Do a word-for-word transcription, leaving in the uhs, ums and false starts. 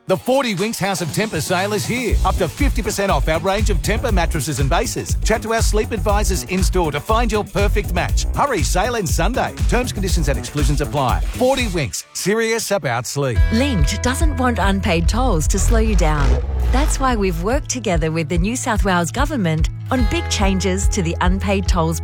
The forty Winks House of Temper sale is here. Up to fifty percent off our range of Temper mattresses and bases. Chat to our sleep advisors in-store to find your perfect match. Hurry, sale ends Sunday. Terms, conditions and exclusions apply. forty Winks, serious about sleep. Linked doesn't want unpaid tolls to slow you down. That's why we've worked together with the New South Wales Government on big changes to the unpaid tolls